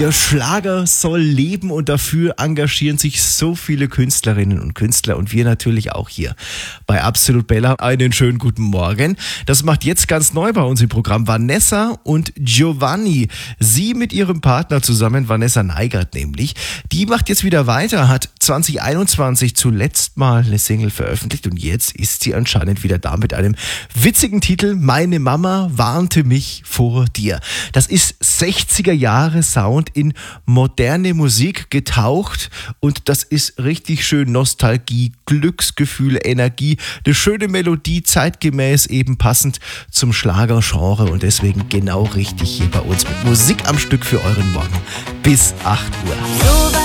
Der Schlager soll leben und dafür engagieren sich so viele Künstlerinnen und Künstler und wir natürlich auch hier bei Absolut Bella. Einen schönen guten Morgen. Das macht jetzt ganz neu bei uns im Programm Vanessa und Giovanni. Sie mit ihrem Partner zusammen, Vanessa Neigert nämlich, die macht jetzt wieder weiter, hat 2021 zuletzt mal eine Single veröffentlicht und jetzt ist sie anscheinend wieder da mit einem witzigen Titel, Meine Mama warnte mich vor dir. Das ist 60er Jahre Sound in moderne Musik getaucht und das ist richtig schön Nostalgie, Glücksgefühle, Energie, eine schöne Melodie, zeitgemäß eben passend zum Schlagergenre und deswegen genau richtig hier bei uns mit Musik am Stück für euren Morgen bis 8 Uhr.